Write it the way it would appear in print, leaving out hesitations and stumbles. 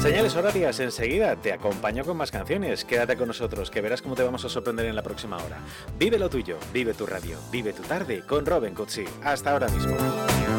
Señales horarias, enseguida te acompaño con más canciones. Quédate con nosotros, que verás cómo te vamos a sorprender en la próxima hora. Vive lo tuyo, vive tu radio, vive tu tarde con Robin Cutsi. Hasta ahora mismo.